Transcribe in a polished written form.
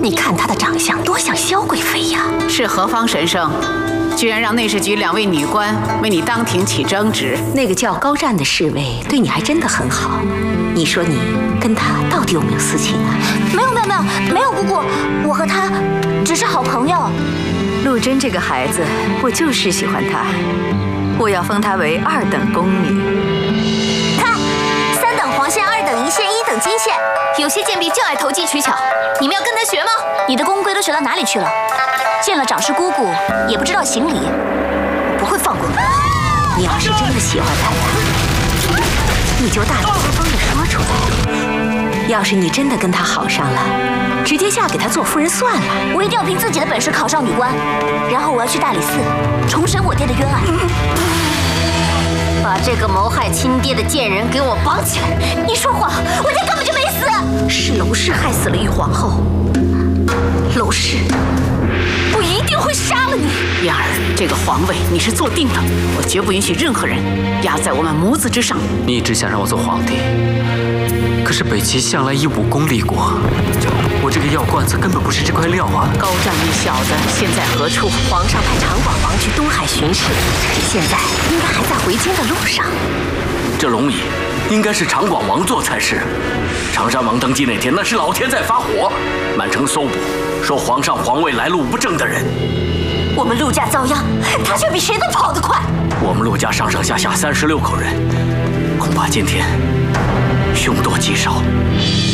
你看她的长相，多像萧贵妃呀！ 是何方神圣，居然让内侍局2位女官为你当庭起争执？ 那个叫高湛的侍卫对你还真的很好。你说你跟他到底有没有私情啊？ 没有，姑姑，我和他只是好朋友。 陆贞这个孩子，我就是喜欢她，我要封她为2等宫女。 看，3等黄线，2等银线，1等金线。 有些贱婢就爱投机取巧，你们要跟他学吗？ 你的宫规都学到哪里去了？见了长师姑姑也不知道行礼，我不会放过你。 你要是真的喜欢他呀，你就大大方方的说出来。要是你真的跟他好上了，直接嫁给他做夫人算了。 我一定要凭自己的本事考上女官，然后我要去大理寺重审我爹的冤案。 把这个谋害亲爹的贱人给我绑起来！ 你说谎，我爹根本就没死。 是娄氏害死了玉皇后。娄氏， 我一定会杀了你。 燕儿，这个皇位你是坐定的，我绝不允许任何人压在我们母子之上。 你一直想让我做皇帝，可是北齐向来以武功立国，我这个药罐子根本不是这块料啊！ 高湛那小子现在何处？ 皇上派长广王去东海巡视，现在应该还在回京的路上。 这龙椅应该是长广王座才是。长山王登基那天，那是老天在发火，满城搜捕，说皇上皇位来路不正的人。 我们陆家遭殃，他却比谁都跑得快。 我们陆家上上下下36口人，恐怕今天凶多吉少。